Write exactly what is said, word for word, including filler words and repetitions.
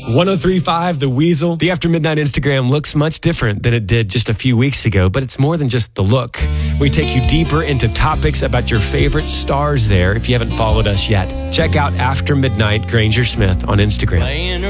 ten thirty-five, The Weasel. The After Midnight Instagram looks much different than it did just a few weeks ago, but it's more than just the look. We take you deeper into topics about your favorite stars there if you haven't followed us yet. Check out After Midnight Granger Smith on Instagram.